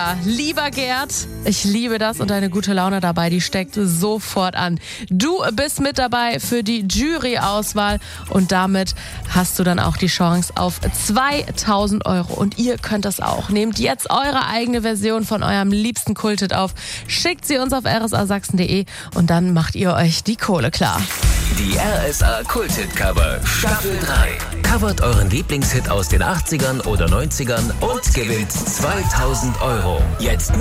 Ja, lieber Gerd, ich liebe das und deine gute Laune dabei, die steckt sofort an. Du bist mit dabei für die Jury-Auswahl und damit hast du dann auch die Chance auf 2.000 Euro. Und ihr könnt das auch. Nehmt jetzt eure eigene Version von eurem liebsten Kulthit auf, schickt sie uns auf rsasachsen.de und dann macht ihr euch die Kohle klar. Die RSA Kulthit-Cover Staffel 3. Covert euren Lieblingshit aus den 80ern oder 90ern und gewinnt 2.000 Euro. Jetzt